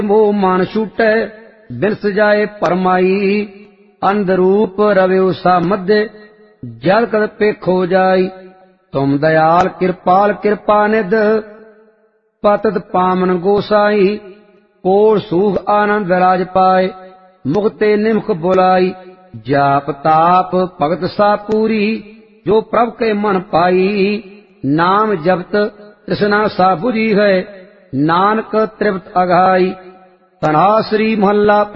मोह मान छूटै बिलस जाए परमाई। अंधरूप रव्यो सा मध्य जल कद पेखो जाई। तुम दयाल कृपाल कृपा निध पतत पामन गोसाई। कोल सूख आनंद राज पाए मुक्ते निमख बुलाई। जाप ताप भगत सा पूरी जो प्रभ के मन पाई। नाम जपत तृष्णा सा बुझी है नानक तृप्त अघाई। तन्हासरी महला